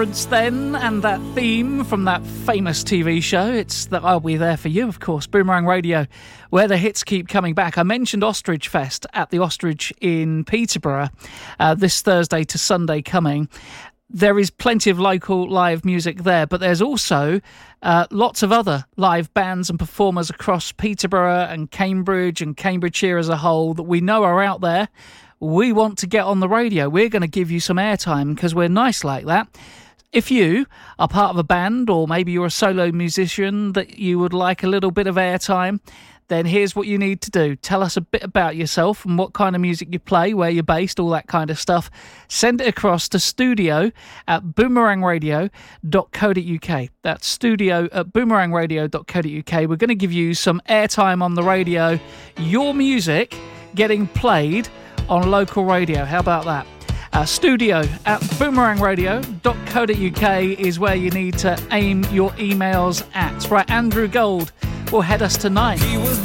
Then, and that theme from that famous TV show, it's that I'll Be There For You, of course, Boomerang Radio, where the hits keep coming back. I mentioned Ostrich Fest at the Ostrich in Peterborough this Thursday to Sunday coming. There is plenty of local live music there, but there's also lots of other live bands and performers across Peterborough and Cambridge and Cambridgeshire as a whole that we know are out there. We want to get on the radio. We're going to give you some airtime because we're nice like that. If you are part of a band, or maybe you're a solo musician that you would like a little bit of airtime, then here's what you need to do. Tell us a bit about yourself and what kind of music you play, where you're based, all that kind of stuff. Send it across to studio@boomerangradio.co.uk. That's studio@boomerangradio.co.uk. We're going to give you some airtime on the radio. Your music getting played on local radio. How about that? Studio@boomerangradio.co.uk is where you need to aim your emails at. Right, Andrew Gold will head us tonight.